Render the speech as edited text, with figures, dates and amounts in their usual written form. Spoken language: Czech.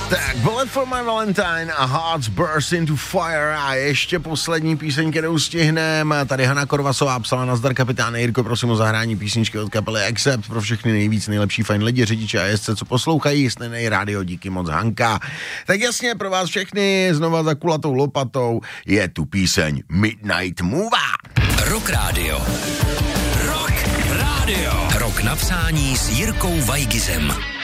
Tak, Bullet for my Valentine a Hearts Burst into Fire a ještě poslední píseň, kterou stihneme. Tady Hana Korvasová psala: nazdar kapitáne Jirko, prosím o zahrání písničky od kapely Accept pro všechny nejlepší fajn lidi, řidiče a jezdce, co poslouchají Snenej rádio, díky moc Hanka. Tak jasně, pro vás všechny znova za kulatou lopatou je tu píseň Midnight Mova. Rock Radio. Rock Radio. Rok napsání s Jirkou Vajgizem.